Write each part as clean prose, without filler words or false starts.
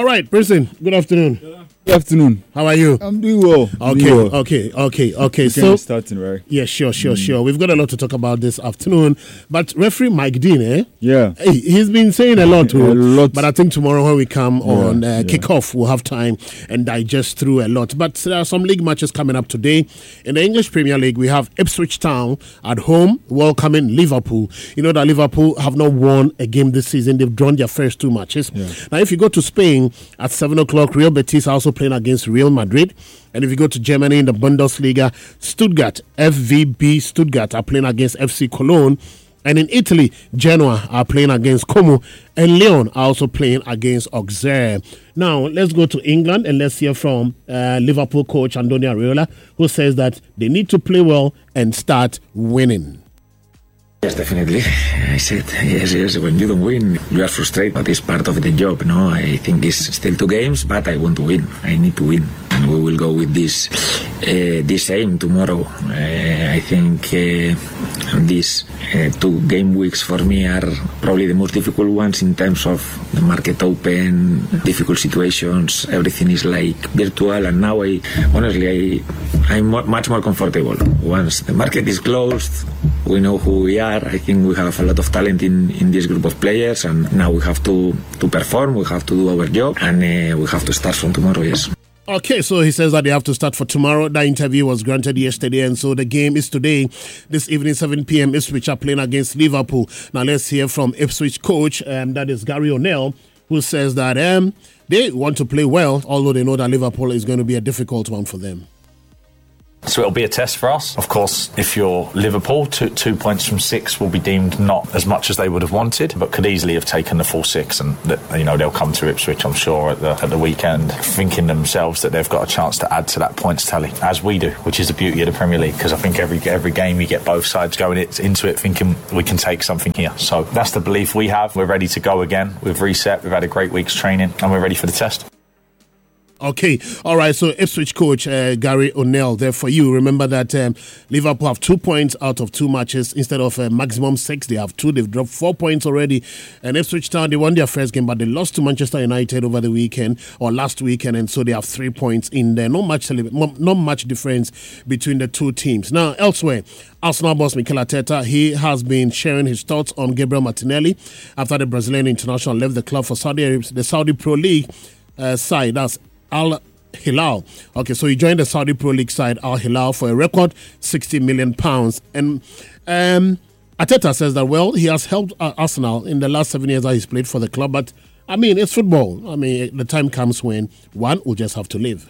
All right, Brisbane, good afternoon. Good afternoon. How are you? I'm doing well. Okay. So starting, right? Yeah, sure. We've got a lot to talk about this afternoon. But referee Mike Dean, Yeah. Hey, he's been saying a lot too. A lot. But I think tomorrow when we come on kickoff, we'll have time and digest through a lot. But there are some league matches coming up today. In the English Premier League, we have Ipswich Town at home welcoming Liverpool. You know that Liverpool have not won a game this season. They've drawn their first two matches. Yeah. Now, if you go to Spain at 7 o'clock, Real Betis are also playing against Real Madrid. And if you go to Germany in the Bundesliga, Stuttgart, FVB Stuttgart are playing against FC Cologne. And in Italy, Genoa are playing against Como. And Lyon are also playing against Auxerre. Now, let's go to England and let's hear from Liverpool coach Antonio Areola, who says that they need to play well and start winning. Yes, definitely. I said, yes, when you don't win, you are frustrated, but it's part of the job, no? I think it's still 2 games, but I want to win. I need to win. And we will go with this aim tomorrow. I think these 2 game weeks for me are probably the most difficult ones in terms of the market open, difficult situations, everything is like virtual, and now I'm much more comfortable. Once the market is closed, we know who we are. I think we have a lot of talent in this group of players, and now we have to perform, we have to do our job, and we have to start from tomorrow, yes. Okay, so he says that they have to start for tomorrow. That interview was granted yesterday, and so the game is today. This evening, 7 p.m., Ipswich are playing against Liverpool. Now, let's hear from Ipswich coach, that is Gary O'Neill, who says that they want to play well, although they know that Liverpool is going to be a difficult one for them. So it'll be a test for us. Of course, if you're Liverpool, 2 points from 6 will be deemed not as much as they would have wanted, but could easily have taken the full 6, and they'll come to Ipswich, I'm sure, at the weekend, thinking themselves that they've got a chance to add to that points tally, as we do, which is the beauty of the Premier League, because I think every game you get both sides going into it thinking we can take something here. So that's the belief we have. We're ready to go again. We've reset. We've had a great week's training, and we're ready for the test. Okay, all right, so Ipswich coach Gary O'Neill there for you. Remember that Liverpool have 2 points out of 2 matches instead of maximum 6. They have 2. They've dropped 4 points already. And Ipswich Town, they won their first game, but they lost to Manchester United over the weekend or last weekend, and so they have 3 points in there. Not much difference between the two teams. Now, elsewhere, Arsenal boss Mikel Arteta, he has been sharing his thoughts on Gabriel Martinelli after the Brazilian international left the club for the Saudi Pro League side. That's Al Hilal. Okay, so he joined the Saudi Pro League side Al Hilal for a record £60 million. And Arteta says that, well, he has helped Arsenal in the last 7 years that he's played for the club. But, I mean, it's football. I mean, the time comes when one will just have to live.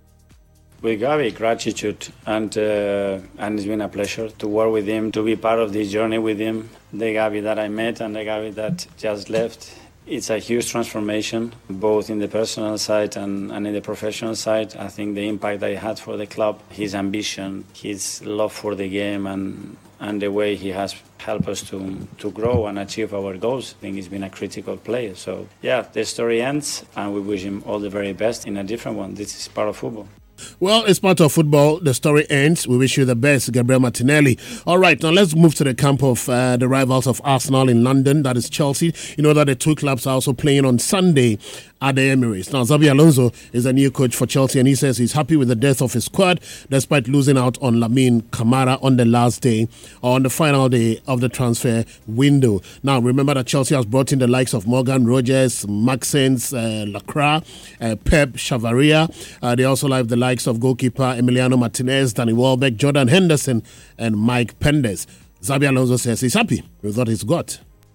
With Gavi, gratitude, and it's been a pleasure to work with him, to be part of this journey with him. The Gavi that I met and the Gavi that just left. It's a huge transformation, both in the personal side and in the professional side. I think the impact that he had for the club, his ambition, his love for the game, and the way he has helped us to grow and achieve our goals. I think he's been a critical player. So, yeah, the story ends, and we wish him all the very best in a different one. This is part of football. Well, it's part of football. The story ends. We wish you the best, Gabriel Martinelli. All right, now let's move to the camp of the rivals of Arsenal in London. That is Chelsea. You know that the two clubs are also playing on Sunday at the Emirates. Now, Xabi Alonso is a new coach for Chelsea, and he says he's happy with the depth of his squad despite losing out on Lamine Camara on the last day or on the final day of the transfer window. Now, remember that Chelsea has brought in the likes of Morgan Rogers, Maxence Lacroix, Pep Chavaria. They also have the likes of goalkeeper Emiliano Martinez, Danny Welbeck, Jordan Henderson, and Mike Pendes. Xabi Alonso says he's happy with what he's got.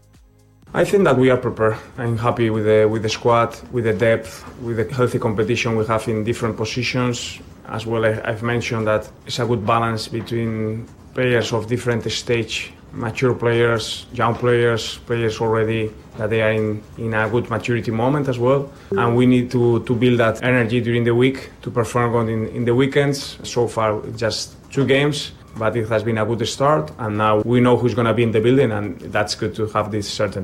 I think that we are prepared. I'm happy with the squad, with the depth, with the healthy competition we have in different positions. As well, I've mentioned that it's a good balance between players of different stage, mature players, young players, players already that they are in a good maturity moment as well. And we need to build that energy during the week to perform in the weekends. So far, just 2 games. But it has been a good start, and now we know who's going to be in the building, and that's good to have this certainty.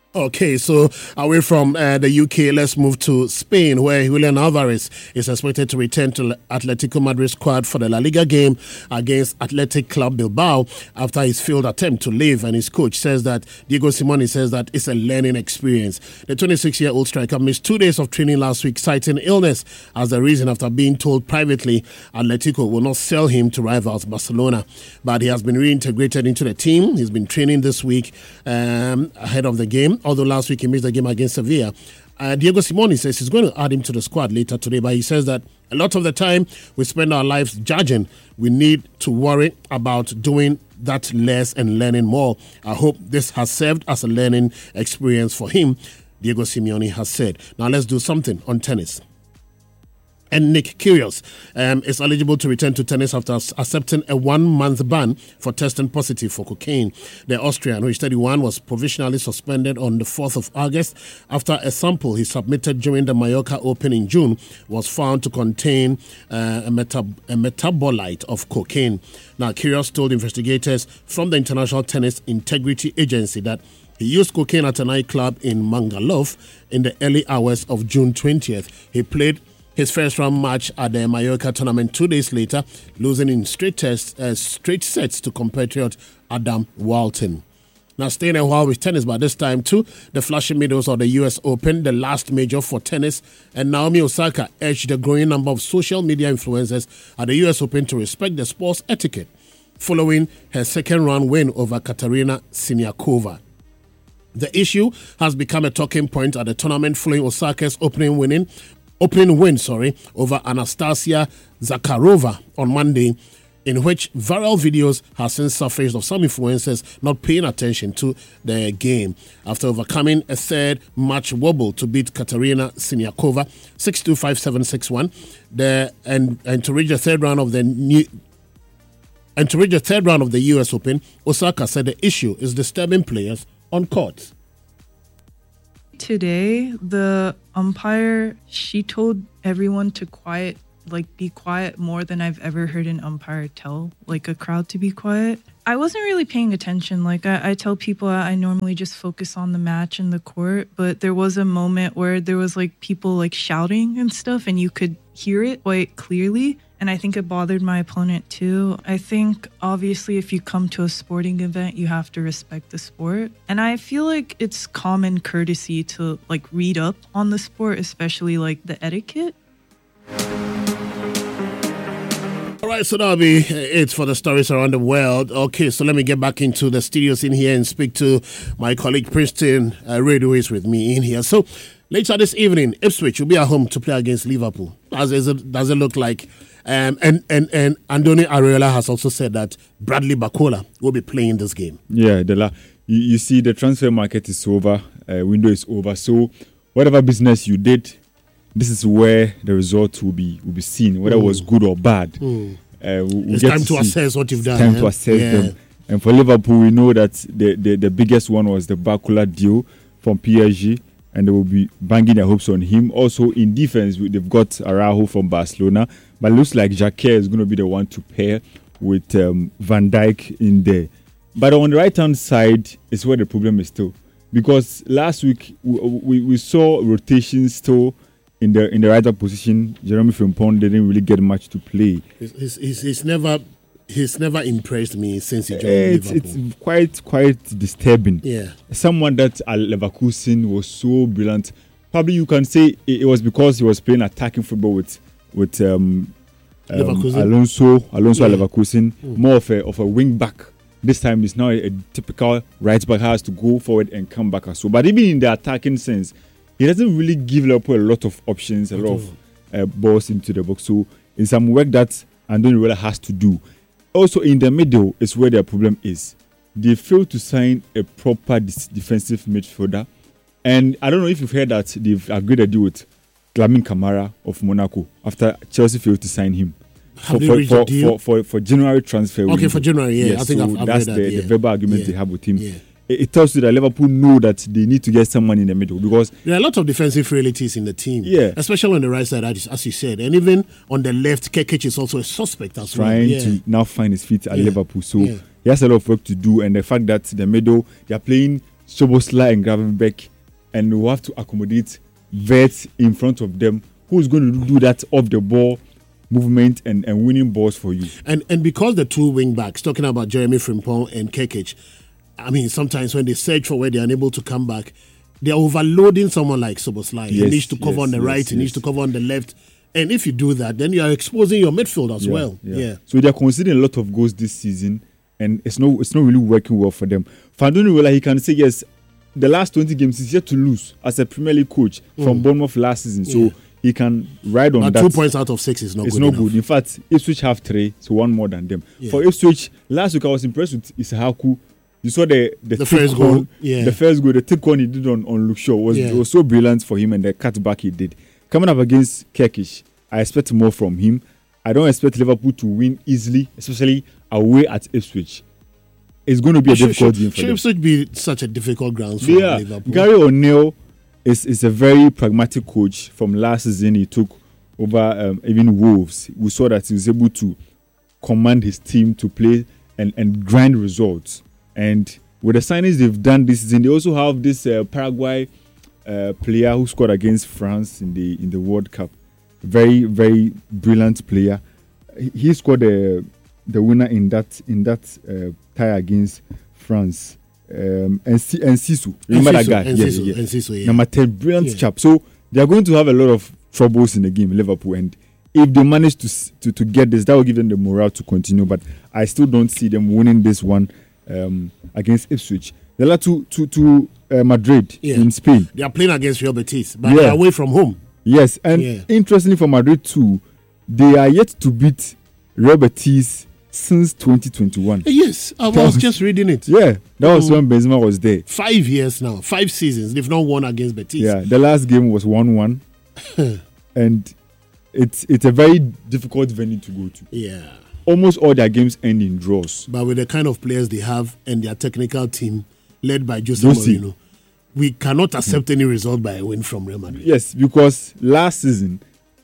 Okay, so away from the UK, let's move to Spain, where Julian Alvarez is expected to return to Atletico Madrid squad for the La Liga game against Athletic Club Bilbao after his failed attempt to leave. And his coach says that, Diego Simeone says that it's a learning experience. The 26-year-old striker missed 2 days of training last week, citing illness as the reason after being told privately Atletico will not sell him to rivals Barcelona. But he has been reintegrated into the team. He's been training this week ahead of the game. Although last week he missed the game against Sevilla. Diego Simeone says he's going to add him to the squad later today, but he says that a lot of the time we spend our lives judging. We need to worry about doing that less and learning more. I hope this has served as a learning experience for him, Diego Simeone has said. Now let's do something on tennis. And Nick Kyrgios is eligible to return to tennis after accepting a 1-month ban for testing positive for cocaine. The Austrian, who is 31, was provisionally suspended on the 4th of August after a sample he submitted during the Mallorca Open in June was found to contain a metabolite of cocaine. Now, Kyrgios told investigators from the International Tennis Integrity Agency that he used cocaine at a nightclub in Mangalov in the early hours of June 20th. He played his first round match at the Mallorca tournament 2 days later, losing in straight sets to compatriot Adam Walton. Now, staying a while with tennis, but this time too, the Flushing Meadows of the US Open, the last major for tennis, and Naomi Osaka urged the growing number of social media influencers at the US Open to respect the sports etiquette, following her second-round win over Katerina Siniakova. The issue has become a talking point at the tournament following Osaka's opening win over Anastasia Zakharova on Monday, in which viral videos have since surfaced of some influencers not paying attention to the game after overcoming a third match wobble to beat Katerina Siniakova 6-2, 5-7, 6-1. And to reach the third round of the US Open, Osaka said the issue is disturbing players on court. Today, the umpire, she told everyone to be quiet more than I've ever heard an umpire tell, a crowd to be quiet. I wasn't really paying attention. I tell people I normally just focus on the match and the court, but there was a moment where there was people shouting and stuff, and you could hear it quite clearly. And I think it bothered my opponent too. I think obviously if you come to a sporting event, you have to respect the sport. And I feel like it's common courtesy to read up on the sport, especially the etiquette. All right, so that'll be it for the stories around the world. Okay, so let me get back into the studios in here and speak to my colleague Princeton Reid, who is with me in here. So later this evening, Ipswich will be at home to play against Liverpool. Does it look like? And Andoni Areola has also said that Bradley Bakola will be playing this game. Yeah, you see the transfer market is over, window is over. So whatever business you did, this is where the result will be seen, whether it was good or bad. It's time to assess what you've done. Time to assess them. And for Liverpool, we know that the biggest one was the Bakola deal from PSG, and they will be banging their hopes on him. Also in defense, they've got Araujo from Barcelona, but it looks like Jacquet is going to be the one to pair with Van Dijk in there. But on the right-hand side is where the problem is still, because last week we saw rotations still in the right position. Jeremy Frimpong didn't really get much to play. He's never impressed me since he joined Liverpool. It's quite disturbing. Yeah, someone that at Leverkusen was so brilliant. Probably you can say it was because he was playing attacking football with Alonso at Leverkusen, more of a wing back. This time it's now a typical right back, has to go forward and come back as well. But even in the attacking sense, he doesn't really give Liverpool a lot of options, a lot of balls into the box. So it's some work that Andoni Areola has to do. Also in the middle is where their problem is. They failed to sign a proper defensive midfielder. And I don't know if you've heard that they've agreed a deal with Lamine Camara of Monaco after Chelsea failed to sign him. For January transfer. Okay, for January, yeah. Yes, I think I've that's read that, the verbal agreement they have with him. Yeah. It tells you that Liverpool know that they need to get someone in the middle, because there are a lot of defensive realities in the team. Yeah. Especially on the right side, as you said. And even on the left, Kekich is also a suspect as well. Trying to now find his feet at Liverpool. So he has a lot of work to do. And the fact that the middle, they are playing Szoboszlai and Gravenberch, and we have to accommodate Wirtz in front of them. Who's going to do that off the ball movement and winning balls for you? And because the two wing backs, talking about Jeremy Frimpong and Kekic, I mean, sometimes when they search for where they're unable to come back, they're overloading someone like Szoboszlai. He needs to cover on the right, he needs to cover on the left. And if you do that, then you are exposing your midfield as well. Yeah. So they're conceding a lot of goals this season, and it's not really working well for them. Fandoni, he can say, yes, the last 20 games he's yet to lose as a Premier League coach from Bournemouth last season. So he can ride on that. But 2 points out of 6 is not good. It's not good. In fact, Ipswich have 3, so 1 more than them. Yeah. For Ipswich, last week I was impressed with Isahaku. You saw the first goal. The first goal, the thick one he did on Luke Shaw was so brilliant for him, and the cutback he did. Coming up against Kekic, I expect more from him. I don't expect Liverpool to win easily, especially away at Ipswich. It's going to be a difficult game for them. Should Ipswich be such a difficult ground for Liverpool? Gary O'Neill is a very pragmatic coach. From last season, he took over even Wolves. We saw that he was able to command his team to play and grind results. And with the signings they've done this season, they also have this Paraguay player who scored against France in the World Cup. Very, very brilliant player. He scored the winner in that tie against France. And Sisu. Remember that guy? Sisu, Number 10, brilliant chap. So they are going to have a lot of troubles in the game, Liverpool. And if they manage to get this, that will give them the morale to continue. But I still don't see them winning this one against Ipswich. They are to Madrid in Spain. They are playing against Real Betis, but they are away from home. Yes, and interestingly for Madrid too, they are yet to beat Real Betis since 2021. Yes, I was just reading it. Yeah, that was when Benzema was there. 5 years now, 5 seasons. They've not won against Betis. Yeah, the last game was 1-1. And it's a very difficult venue to go to. Yeah. Almost all their games end in draws. But with the kind of players they have and their technical team led by Jose Mourinho, we cannot accept any result by a win from Real Madrid. Yes, because last season,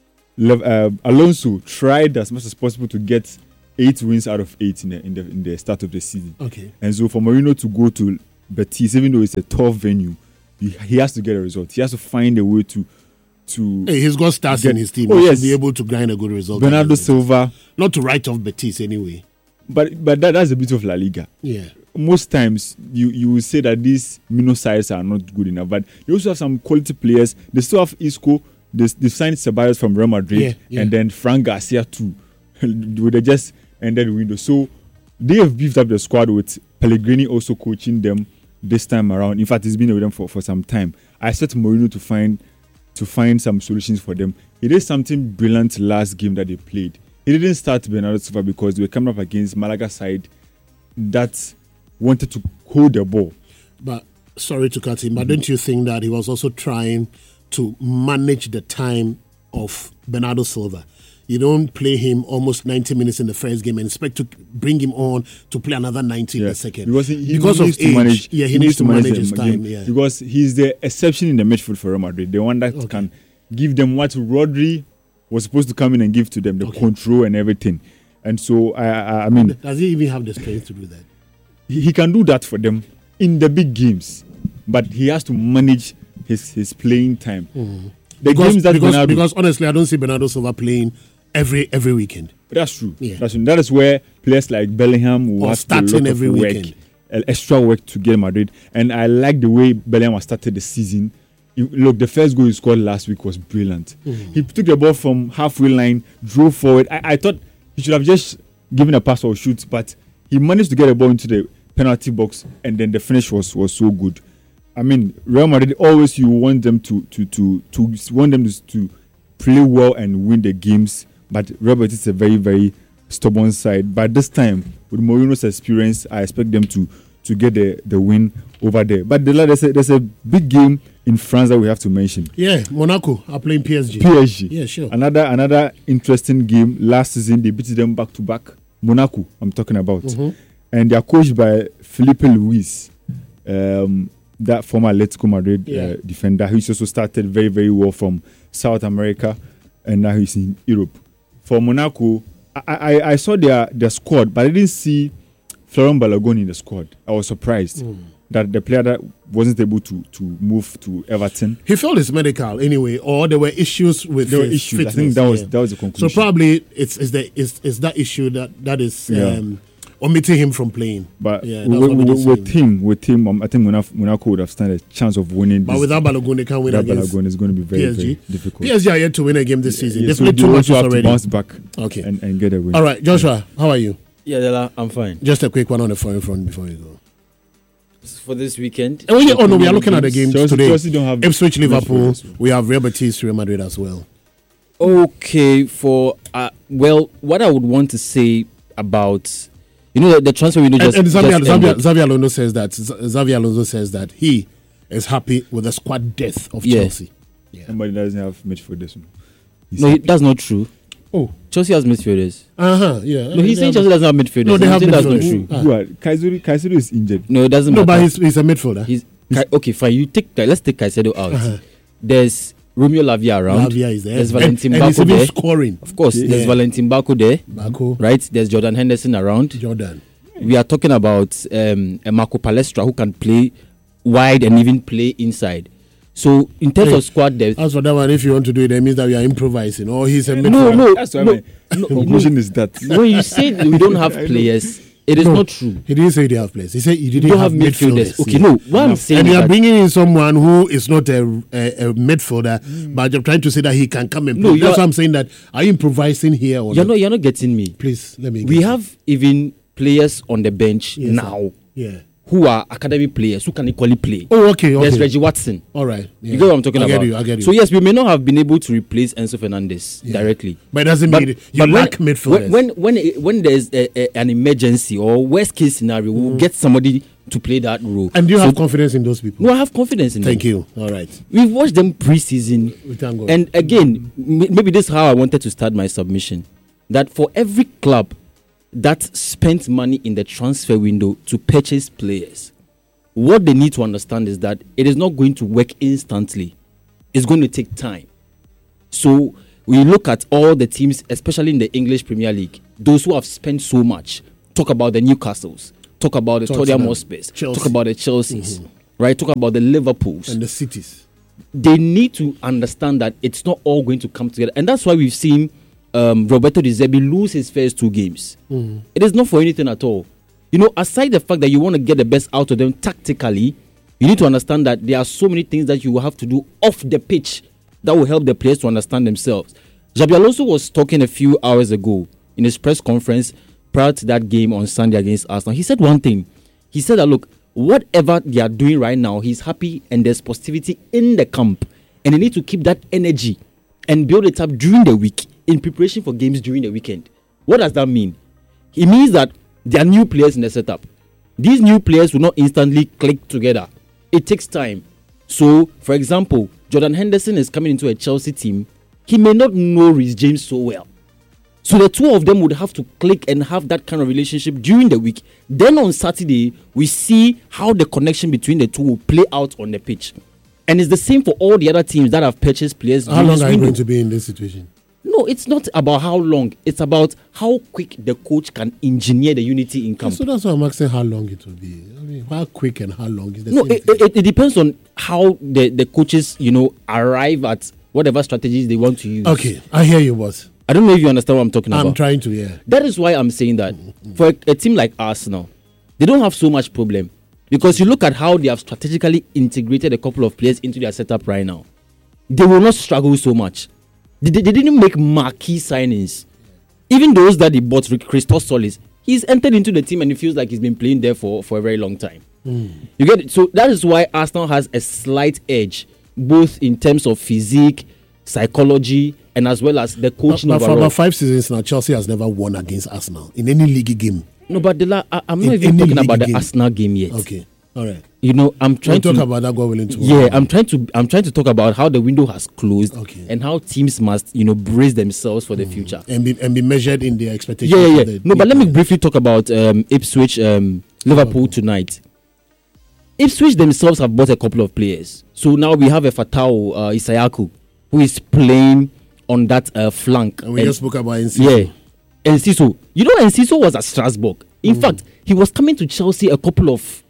Alonso tried as much as possible to get 8 wins out of 8 in the start of the season. Okay. And so for Mourinho to go to Betis, even though it's a tough venue, he has to get a result. He has to find a way to he's got stars in his team. He should be able to grind a good result. Bernardo Silva. Not to write off Betis anyway. But that's a bit of La Liga. Yeah. Most times you will say that these minor sides are not good enough, but they also have some quality players. They still have Isco. They signed Ceballos from Real Madrid, and then Frank Garcia too. They just ended the window. So they have beefed up the squad with Pellegrini also coaching them this time around. In fact, he's been with them for some time. I expect Mourinho to find some solutions for them. He did something brilliant last game that they played. He didn't start Bernardo Silva because they were coming up against Malaga side that wanted to hold the ball. But sorry to cut him, but don't you think that he was also trying to manage the time of Bernardo Silva? You don't play him almost 90 minutes in the first game and expect to bring him on to play another 90 in the second. Because of age. He needs to manage his time. Because he's the exception in the midfield for Real Madrid. The one that can give them what Rodri was supposed to come in and give to them, the control and everything. And so, I mean... Does he even have the strength to do that? He can do that for them in the big games. But he has to manage his playing time. Mm-hmm. Because honestly, I don't see Bernardo Silva playing every weekend. But that's true. Yeah. That is where players like Bellingham will have starting every weekend. Extra work to get Madrid. And I like the way Bellingham has started the season. Look, the first goal he scored last week was brilliant. Mm-hmm. He took the ball from halfway line, drove forward. I thought he should have just given a pass or shoot, but he managed to get the ball into the penalty box, and then the finish was so good. I mean, Real Madrid always you want them to play well and win the games, but Real Madrid is a very, very stubborn side. But this time, with Mourinho's experience, I expect them to get the win over there. But there's a big game in France that we have to mention. Yeah, Monaco are playing PSG. PSG. Yeah, sure. Another interesting game. Last season, they beat them back to back. Monaco, I'm talking about. Mm-hmm. And they are coached by Felipe Luis, that former Atletico Madrid defender. He's also started very, very well from South America, and now he's in Europe. For Monaco, I saw their squad, but I didn't see Florent Balogun in the squad. I was surprised. that the player that wasn't able to move to Everton. He failed his medical anyway, or there were issues with There were his issues. fitness. I think that was the conclusion. So probably it's that issue that is omitting him from playing. But that's what we're saying. with him, I think Monaco would have stand a chance of winning. But without Balogun, they can't win against Balogun, it's going to be very, PSG. very difficult. PSG are yet to win a game this season. Yeah, They've so played they two also matches have to already. bounce back Okay. and get a win. All right, Joshua, how are you? Yeah, Dela, I'm fine. Just a quick one on the foreign front before you go. For this weekend. Oh, yeah, we are looking at the games today. Chelsea don't have Ipswich, Liverpool. Midfield. We have Real Betis, Real Madrid as well. Okay, for what I would want to say about the transfer window just And just ended. Xavi Alonso says that he is happy with the squad depth of Chelsea. Somebody doesn't have midfielders. No, that's not true. Oh, Chelsea has midfielders. yeah. No, he's saying Chelsea doesn't have midfielders. No, they have I'm saying that's not midfielders. true. Who are Kaisuru is injured. No, it doesn't No, matter. but he's a midfielder. Okay, fine. Let's take Caicedo out. There's Romeo Lavia around. Lavia is there. There's Valentin and he's Bako even there. scoring. Of course, Yeah. there's Valentin Bako there. Bako, Right? There's Jordan Henderson around. Jordan. We are talking about a Marco Palestra who can play wide and even play inside. So in terms of squad depth, As for that one, if you want to do it, that means that we are improvising. Or he's a midfielder. no, That's what I mean. Conclusion is that. when you say we don't have players, it is not true. He didn't say they have players. He said he We didn't don't have have midfielders. Okay, Yeah. no. What I'm saying And is you are that bringing in someone who is not a midfielder, but you're trying to say that he can come and play. No, That's why I'm saying that. Are you improvising here or not? you're not getting me. Please, let me We get you. have even players on the bench Yes, now Yeah. who are academy players who can equally play. Oh, okay. There's Reggie Watson. All right. Yeah. You get what I'm talking I about? I get you. So yes, we may not have been able to replace Enzo Fernandez directly. But it doesn't mean you lack midfielders. when there's an emergency or worst case scenario, we'll get somebody to play that role. And do you have confidence in those people? No, I have confidence in them. Thank you. All right. We've watched them pre-season. We thank God. And again, maybe this is how I wanted to start my submission. That for every club that spent money in the transfer window to purchase players, what they need to understand is that it is not going to work instantly. It's going to take time. So we look at all the teams, especially in the English Premier League, those who have spent so much. Talk about the Newcastles. Talk about the Tottenham Hotspurs. Chelsea. Talk about the Chelseas. Right? Talk about the Liverpools. And the cities. They need to understand that it's not all going to come together. And that's why we've seen Roberto De Zerbi lose his first two games. It is not for anything at all. Aside the fact that you want to get the best out of them tactically, you need to understand that there are so many things that you will have to do off the pitch that will help the players to understand themselves. Xabi Alonso was talking a few hours ago in his press conference prior to that game on Sunday against Arsenal. He said one thing. He said that, look, whatever they are doing right now, he's happy and there's positivity in the camp. And they need to keep that energy and build it up during the week in preparation for games during the weekend. What does that mean? It means that there are new players in the setup. These new players will not instantly click together. It takes time. So, for example, Jordan Henderson is coming into a Chelsea team. He may not know Reece James so well. So the two of them would have to click and have that kind of relationship during the week. Then on Saturday, we see how the connection between the two will play out on the pitch. And it's the same for all the other teams that have purchased players. How long are you going to be in this situation? No, it's not about how long. It's about how quick the coach can engineer the unity in camp. So that's why I'm asking how long it will be. I mean, how quick and how long is the No, same thing? it depends on how the coaches, arrive at whatever strategies they want to use. Okay, I hear you, boss. I don't know if you understand what I'm talking about. I'm trying to, yeah. That is why I'm saying that for a team like Arsenal, they don't have so much problem. Because you look at how they have strategically integrated a couple of players into their setup right now. They will not struggle so much. They didn't make marquee signings. Even those that they bought, Christos Solis, he's entered into the team and it feels like he's been playing there for a very long time. You get it? So that is why Arsenal has a slight edge, both in terms of physique, psychology, and as well as the coaching But for overall. about 5 seasons now, Chelsea has never won against Arsenal in any league game. No, but I'm In not even any talking league about the game. Arsenal game yet. Okay, all right. I'm trying We'll to talk about that, God willing, tomorrow. Yeah, I'm trying to talk about how the window has closed and how teams must, brace themselves for the future. And be measured in their expectations. Yeah. of the No, but let me players. briefly talk about Ipswich, Liverpool tonight. Ipswich themselves have bought a couple of players. So now we have a Fatau Isayaku who is playing on that flank. And we just spoke about Enciso. Yeah. Enciso. Enciso was at Strasbourg. In fact, he was coming to Chelsea a couple of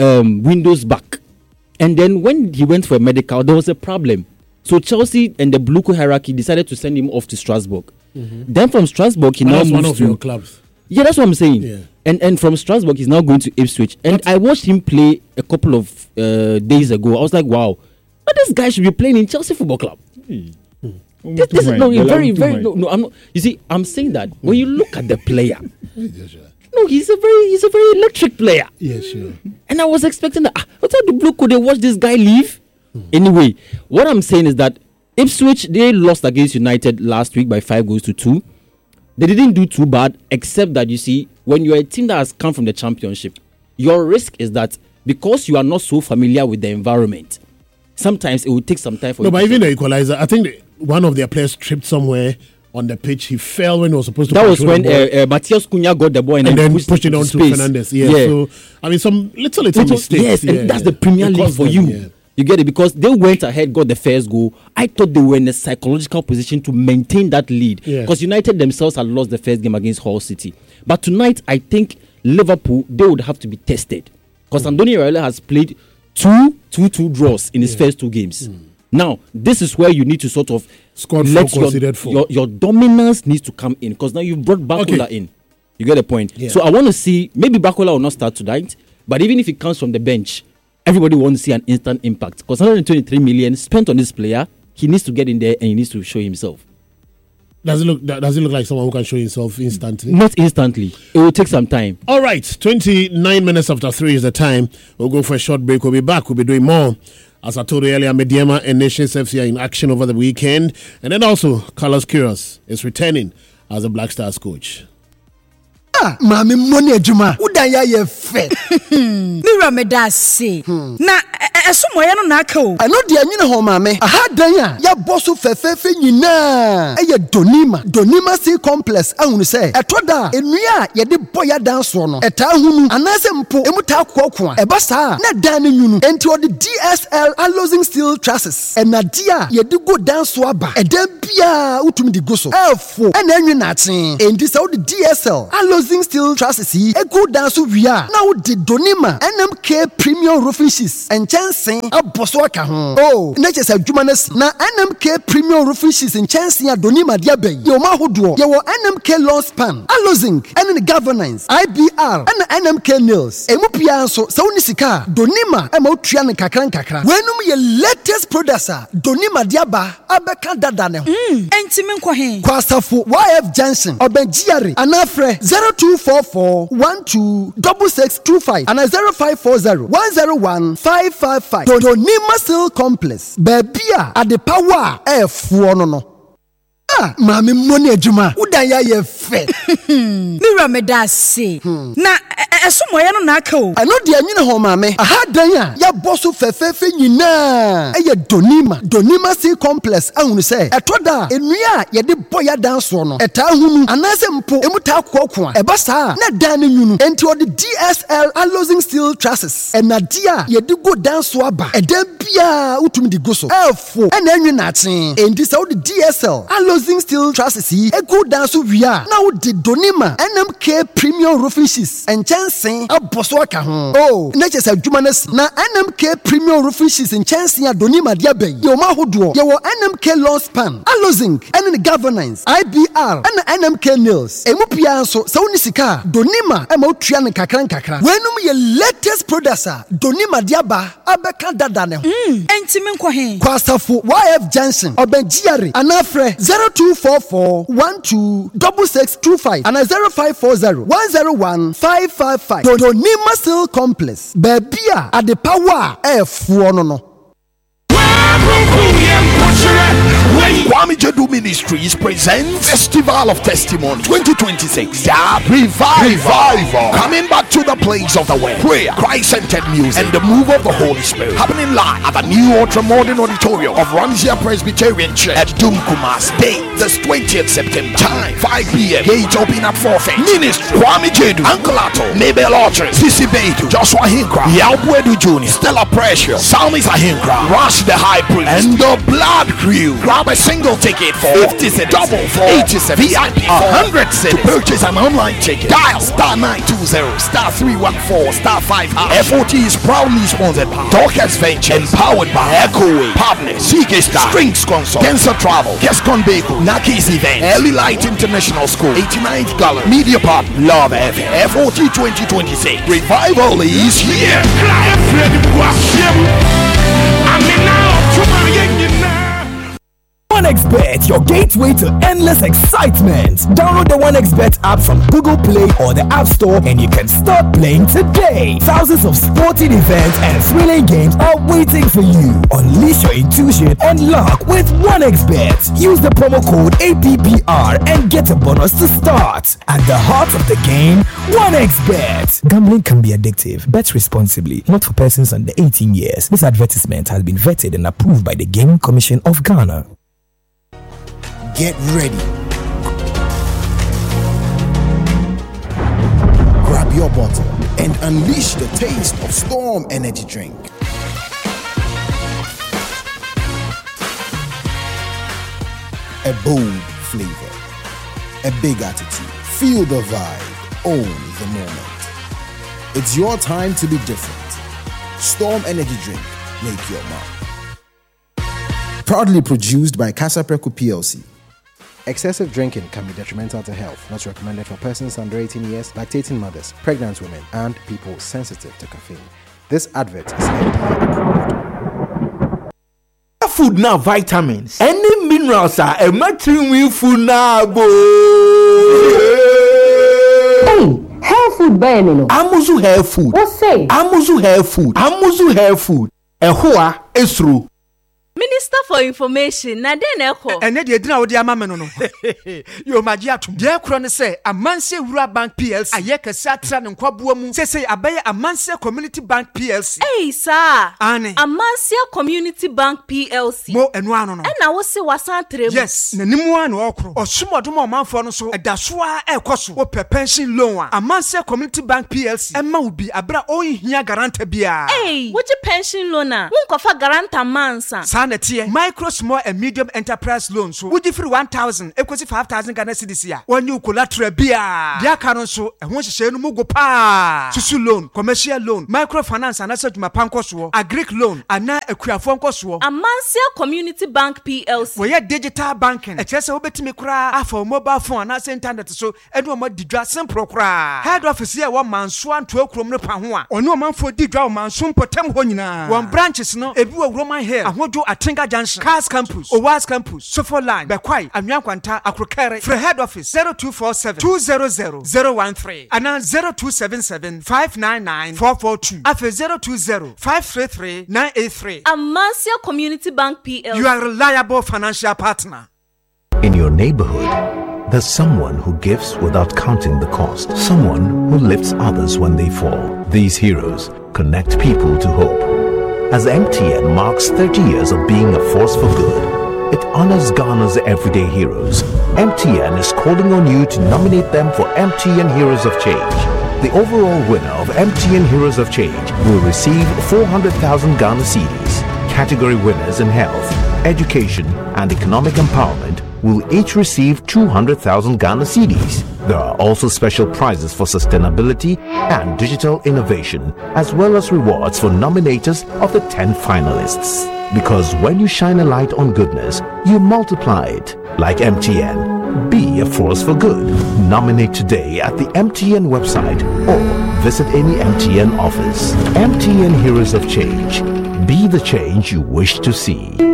windows back. And then when he went for a medical, there was a problem. So Chelsea and the Bluco hierarchy decided to send him off to Strasbourg. Then from Strasbourg, he now moves one of your clubs. Yeah, that's what I'm saying. Yeah. And from Strasbourg, he's now going to Ipswich. And I watched him play a couple of days ago. I was like, wow, but this guy should be playing in Chelsea Football Club. This is no, very. No, I'm not. You see, I'm saying that when you look at the player, no, he's a very electric player. Yeah, sure. And I was expecting that. What the blue could they watch this guy leave? Anyway, what I'm saying is that Ipswich, they lost against United last week by 5-2. They didn't do too bad, except that you see, when you're a team that has come from the Championship, your risk is that because you are not so familiar with the environment, sometimes it will take some time for you. No, but even the equalizer, I think one of their players tripped somewhere on the pitch. He fell when he was supposed to. That was when Matthias Cunha got the ball and then pushed it on to Fernandes. Yeah. So I mean, some little mistakes. Yes, and that's the Premier League for you. Yeah. You get it? Because they went ahead, got the first goal. I thought they were in a psychological position to maintain that lead. Because United themselves had lost the first game against Hull City. But tonight, I think Liverpool, they would have to be tested. Because Andoni Iraola has played 2-2 draws in his first 2 games. Now, this is where you need to sort of let your dominance needs to come in. Because now you've brought Bakola in. You get the point? Yeah. So I want to see, maybe Bakola will not start tonight. But even if he comes from the bench, everybody wants to see an instant impact. Because 123 million spent on this player, he needs to get in there and he needs to show himself. Does it look like someone who can show himself instantly? Not instantly. It will take some time. All right, 29 minutes after 3 is the time. We'll go for a short break. We'll be back. We'll be doing more. As I told you earlier, Mediema and Nations FC are in action over the weekend. And then also, Carlos Queiroz is returning as a Black Stars coach. Mami money ejuma udanya ye fe mira me da say na esomo ye no na aka o ano de anyine ho mami aha dan ya boso fefefe nyina eye donima sea complex ahunu say etoda enua ye de boya dan so no eta hunu anase mpo emuta kokko a eba saa na dan nyunu enti o de DSL alloying steel trusses enadia ye de go dan so aba edan bia utumi de go so elfo ena nwina aten enti say o de DSL alloying steel trusses a good dance via now the Donima NMK premium roofing sheets and chancing a boswaka oh natures a jumanes na NMK premium roofing sheets and chancing a Donima diabe yo mahudo yo NMK lawn span alozing and the governance IBR and NMK nails emupia so unisika Donima emotria kakra wenum ye latest producer Donima diaba abeka dadane entimi nkwahe kwasafu YF Johnson obenjiare anafre 0244126625 and 0540-101-555. Donima Steel Complex. Babia at the power F1 Mami money ejuma udanya ye fe mira me da say na esomo ye no na aka o ano de anyine ho mami aha dan ya boso fefefe nyina eye donima sea complex ahunu say etoda enua ye de boya dan so no eta hunu anase mpo emuta kokko eba saa na dan nyunu enti o de DSL alloying steel trusses enadia ye de go dan so aba edan bia utumi de go so elfo ena anwina aten enti say o de DSL alloying steel trusses a good dance via now the Donima NMK premium roofing sheets and chancing a boswaka oh natures a jumanes na NMK premium roofing sheets and chancing a Donima diabe yo mahudo yo NMK lawn span alozing and the governance IBR and NMK nails emupia so unisika Donima emotria kakra wenum ye latest producer Donima diaba abeka dadane entimi nkwahe kwasafu YF Johnson obenjiare anafre 0244126625 and 0540-101-555. Donima Steel Complex. Babia at the power F1 no. Kwame Jedu Ministries presents Festival of Testimony 2026. Revival. Coming back to the place of the word, prayer, Christ-centered music, and the move of the Holy Spirit. Happening live at the new ultra-modern auditorium of Ramsia Presbyterian Church at Dumkumas. Date, this 20th September. Time, 5 p.m. Gates open at 4:30. Ministry, Kwame Jedu, Uncle Ato, Mabel Archer, Sisi Beidou, Joshua Hinkra, Yalbuedu Jr., Stella Precious, Salmis Ahinkra, Rush the High Priest, and the Blood Crew. Grab a single ticket for 50 cents. Double for 87 VIP 100 cents. To purchase an online ticket, dial *920 *314 *5#. FOT is proudly sponsored by Dorcas Venture, empowered by Echoway, Partners, Seagate, Strings Console, Gensa Travel, Gascon Beko, Nakis Event, Early Light International School, 89th Gallery, Media Partner, Love FM, FOT 2026. Revival is here. OneXBet, your gateway to endless excitement. Download the OneXBet app from Google Play or the App Store and you can start playing today. Thousands of sporting events and thrilling games are waiting for you. Unleash your intuition and luck with OneXBet. Use the promo code APPR and get a bonus to start. At the heart of the game, OneXBet. Gambling can be addictive. Bet responsibly. Not for persons under 18 years. This advertisement has been vetted and approved by the Gaming Commission of Ghana. Get ready. Grab your bottle and unleash the taste of Storm Energy Drink. A bold flavor, a big attitude. Feel the vibe, own the moment. It's your time to be different. Storm Energy Drink, make your mark. Proudly produced by Casapreco PLC. Excessive drinking can be detrimental to health. Not recommended for persons under 18 years, lactating mothers, pregnant women, and people sensitive to caffeine. This advert is FDA approved. Food now vitamins. Any minerals are a material food now. Hey, hair food burning. Amuzu hair food. What say? Amuzu hair food. Amuzu hair food. Ehua esru. Minister for Information, na den eko. Ene de edina wo de ama me no. Yo magi atum. De ekro ne se Amanse Wura Bank PLC. Ayekese atra ne nkwaboa mu. Sese abaye Amanse Community Bank PLC. Hey sir. Ane. Amanse Community Bank PLC. Mo enu ano no. Na wo se wasan tremu. Yes, nanimu an okro. Osumodom omanfo no so edasoa ekoso. Wo pension loan a. Amanse Community Bank PLC. Emma wo bi abra ohia garanta bia. Hey, wo pension loan a. Wo nkofa garanta mansa. Micro, small and medium enterprise loans. So would you free 1,000 equals 5,000 Ghana cedis here? When you collateral beer, dear canon so and once you say no go pa Susu loan, commercial loan, microfinance and asset my pancos, a Greek loan, and now a queer phone cost. Amanse Community Bank PLC. We had digital banking. A chess over to me cry for mobile phone and same time that so and one more didra simple cry. Head office here 1 man swan 12 krom no panwa. Or no man for didra man soon potem honina. One branches no a view of Roman hair. I want to Tinga Junction, Cars Campus, Owas Campus, Sofo Line, Bekwai, Anyankwanta, Akrokere, for head office 0247 200 013 and now 0277 599 442 after 020 533 983. Amanse Community Bank PLC. You are a reliable financial partner. In your neighborhood, there's someone who gives without counting the cost. Someone who lifts others when they fall. These heroes connect people to hope. As MTN marks 30 years of being a force for good, it honors Ghana's everyday heroes. MTN is calling on you to nominate them for MTN Heroes of Change. The overall winner of MTN Heroes of Change will receive 400,000 Ghana cedis. Category winners in health, education, and economic empowerment will each receive 200,000 Ghana cedis. There are also special prizes for sustainability and digital innovation, as well as rewards for nominators of the 10 finalists. Because when you shine a light on goodness, you multiply it. Like MTN, be a force for good. Nominate today at the MTN website or visit any MTN office. MTN Heroes of Change. Be the change you wish to see.